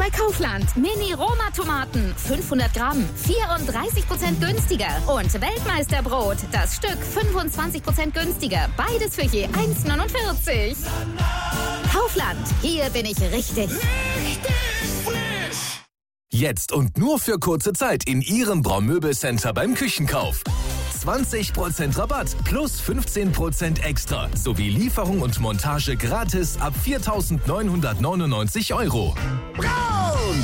bei Kaufland. Mini-Roma-Tomaten, 500 Gramm, 34% günstiger. Und Weltmeisterbrot, das Stück 25% günstiger. Beides für je 1,49. Kaufland, hier bin ich richtig. Jetzt und nur für kurze Zeit in Ihrem Braun-Möbel-Center beim Küchenkauf. 20% Rabatt plus 15% extra sowie Lieferung und Montage gratis ab 4.999 €. Braun!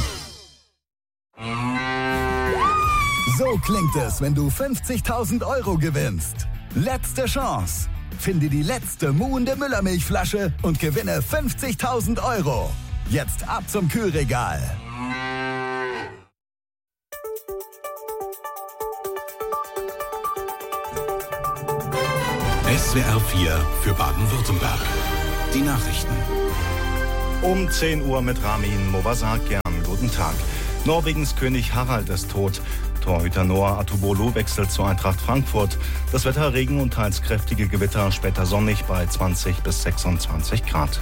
So klingt es, wenn du 50.000 € gewinnst. Letzte Chance. Finde die letzte muhende Müllermilchflasche und gewinne 50.000 €. Jetzt ab zum Kühlregal. SWR 4 für Baden-Württemberg. Die Nachrichten. Um 10 Uhr mit Ramin Movasakian. Guten Tag. Norwegens König Harald ist tot. Torhüter Noah Atubolu wechselt zur Eintracht Frankfurt. Das Wetter: Regen und teils kräftige Gewitter, später sonnig bei 20 bis 26 Grad.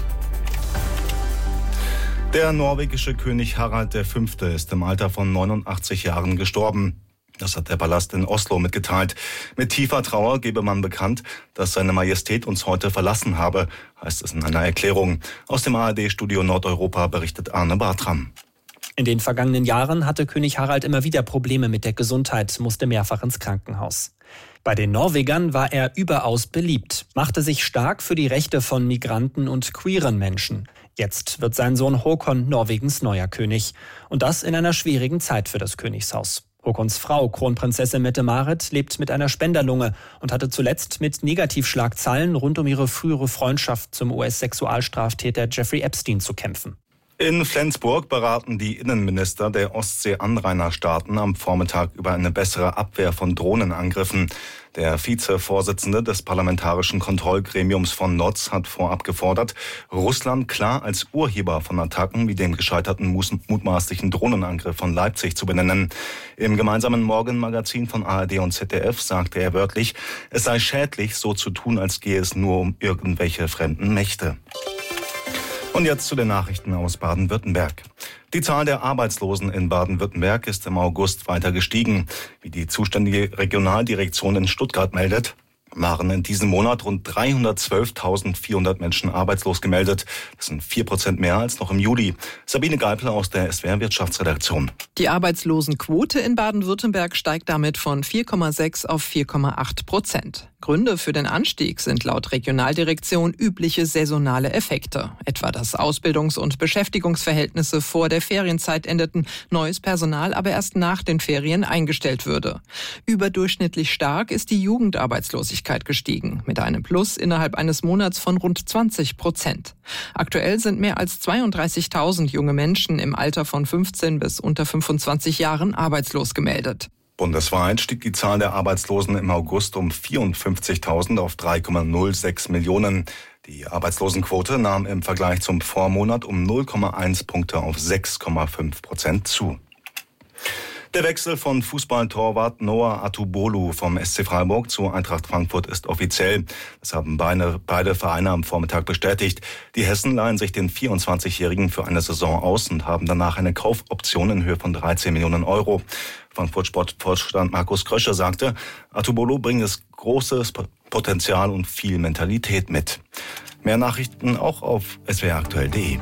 Der norwegische König Harald V. ist im Alter von 89 Jahren gestorben. Das hat der Palast in Oslo mitgeteilt. Mit tiefer Trauer gebe man bekannt, dass seine Majestät uns heute verlassen habe, heißt es in einer Erklärung. Aus dem ARD-Studio Nordeuropa berichtet Arne Bartram. In den vergangenen Jahren hatte König Harald immer wieder Probleme mit der Gesundheit, musste mehrfach ins Krankenhaus. Bei den Norwegern war er überaus beliebt, machte sich stark für die Rechte von Migranten und queeren Menschen. Jetzt wird sein Sohn Håkon Norwegens neuer König. Und das in einer schwierigen Zeit für das Königshaus. Håkons Frau, Kronprinzessin Mette-Marit, lebt mit einer Spenderlunge und hatte zuletzt mit Negativschlagzeilen rund um ihre frühere Freundschaft zum US-Sexualstraftäter Jeffrey Epstein zu kämpfen. In Flensburg beraten die Innenminister der Ostsee-Anrainerstaaten am Vormittag über eine bessere Abwehr von Drohnenangriffen. Der Vizevorsitzende des Parlamentarischen Kontrollgremiums von NOTZ hat vorab gefordert, Russland klar als Urheber von Attacken wie dem gescheiterten mutmaßlichen Drohnenangriff von Leipzig zu benennen. Im gemeinsamen Morgenmagazin von ARD und ZDF sagte er wörtlich, es sei schädlich, so zu tun, als gehe es nur um irgendwelche fremden Mächte. Und jetzt zu den Nachrichten aus Baden-Württemberg. Die Zahl der Arbeitslosen in Baden-Württemberg ist im August weiter gestiegen. Wie die zuständige Regionaldirektion in Stuttgart meldet, waren in diesem Monat rund 312.400 Menschen arbeitslos gemeldet. Das sind 4% mehr als noch im Juli. Sabine Geipel aus der SWR Wirtschaftsredaktion. Die Arbeitslosenquote in Baden-Württemberg steigt damit von 4,6 auf 4,8%. Gründe für den Anstieg sind laut Regionaldirektion übliche saisonale Effekte. Etwa, dass Ausbildungs- und Beschäftigungsverhältnisse vor der Ferienzeit endeten, neues Personal aber erst nach den Ferien eingestellt würde. Überdurchschnittlich stark ist die Jugendarbeitslosigkeit gestiegen, mit einem Plus innerhalb eines Monats von rund 20%. Aktuell sind mehr als 32.000 junge Menschen im Alter von 15 bis unter 25 Jahren arbeitslos gemeldet. Bundesweit stieg die Zahl der Arbeitslosen im August um 54.000 auf 3,06 Millionen. Die Arbeitslosenquote nahm im Vergleich zum Vormonat um 0,1 Punkte auf 6,5% zu. Der Wechsel von Fußballtorwart Noah Atubolu vom SC Freiburg zu Eintracht Frankfurt ist offiziell. Das haben beide Vereine am Vormittag bestätigt. Die Hessen leihen sich den 24-Jährigen für eine Saison aus und haben danach eine Kaufoption in Höhe von 13 Millionen Euro. Frankfurt-Sportvorstand Markus Krösche sagte, Atubolu bringt großes Potenzial und viel Mentalität mit. Mehr Nachrichten auch auf swraktuell.de.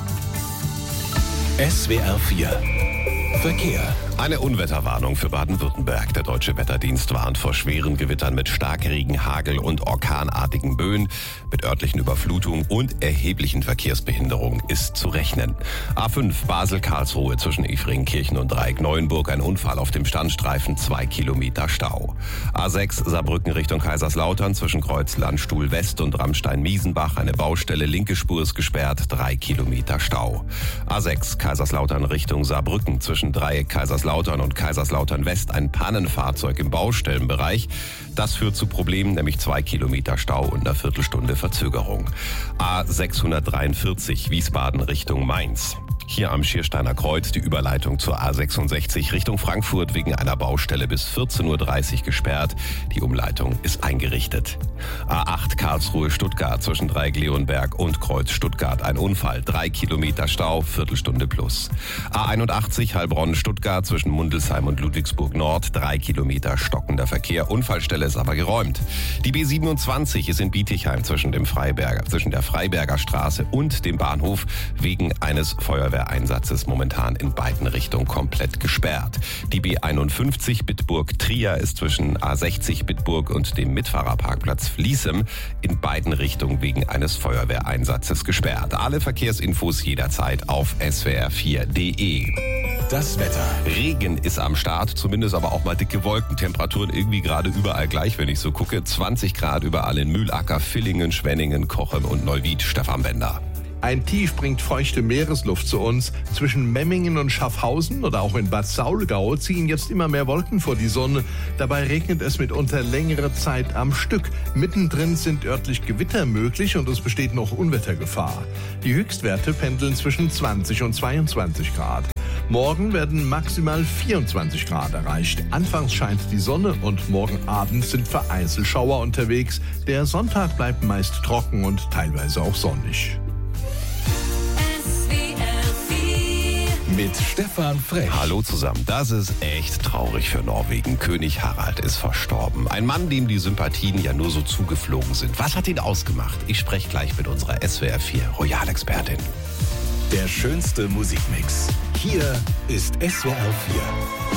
SWR 4 Verkehr. Eine Unwetterwarnung für Baden-Württemberg. Der Deutsche Wetterdienst warnt vor schweren Gewittern mit Starkregen, Hagel und orkanartigen Böen. Mit örtlichen Überflutungen und erheblichen Verkehrsbehinderungen ist zu rechnen. A5 Basel-Karlsruhe zwischen Efringkirchen und Dreieck-Neuenburg. Ein Unfall auf dem Standstreifen, 2 Kilometer Stau. A6 Saarbrücken Richtung Kaiserslautern zwischen Kreuz Landstuhl West und Ramstein-Miesenbach. Eine Baustelle, linke Spur ist gesperrt, 3 Kilometer Stau. A6 Kaiserslautern Richtung Saarbrücken zwischen Dreieck Kaiserslautern und Kaiserslautern West ein Pannenfahrzeug im Baustellenbereich. Das führt zu Problemen, nämlich 2 Kilometer Stau und einer Viertelstunde Verzögerung. A643 Wiesbaden Richtung Mainz. Hier am Schiersteiner Kreuz die Überleitung zur A66 Richtung Frankfurt wegen einer Baustelle bis 14.30 Uhr gesperrt. Die Umleitung ist eingerichtet. A8 Karlsruhe-Stuttgart zwischen Dreieck-Leonberg und Kreuz Stuttgart. Ein Unfall, 3 Kilometer Stau, Viertelstunde plus. A81 Heilbronn-Stuttgart zwischen Mundelsheim und Ludwigsburg Nord, 3 Kilometer stockender Verkehr. Unfallstelle ist aber geräumt. Die B27 ist in Bietigheim zwischen der Freiberger Straße und dem Bahnhof wegen eines Feuerwehreinsatzes momentan in beiden Richtungen komplett gesperrt. Die B51 Bitburg-Trier ist zwischen A60 Bitburg und dem Mitfahrerparkplatz Fließem in beiden Richtungen wegen eines Feuerwehreinsatzes gesperrt. Alle Verkehrsinfos jederzeit auf swr4.de. Das Wetter. Regen ist am Start, zumindest aber auch mal dicke Wolken. Temperaturen irgendwie gerade überall gleich, wenn ich so gucke. 20 Grad überall in Mühlacker, Villingen, Schwenningen, Cochem und Neuwied. Stefan Bender. Ein Tief bringt feuchte Meeresluft zu uns. Zwischen Memmingen und Schaffhausen oder auch in Bad Saulgau ziehen jetzt immer mehr Wolken vor die Sonne. Dabei regnet es mitunter längere Zeit am Stück. Mittendrin sind örtlich Gewitter möglich und es besteht noch Unwettergefahr. Die Höchstwerte pendeln zwischen 20 und 22 Grad. Morgen werden maximal 24 Grad erreicht. Anfangs scheint die Sonne und morgen Abend sind vereinzelt Schauer unterwegs. Der Sonntag bleibt meist trocken und teilweise auch sonnig. Mit Stefan Frech. Hallo zusammen. Das ist echt traurig für Norwegen. König Harald ist verstorben. Ein Mann, dem die Sympathien ja nur so zugeflogen sind. Was hat ihn ausgemacht? Ich spreche gleich mit unserer SWR4 Royal-Expertin. Der schönste Musikmix. Hier ist SWR4.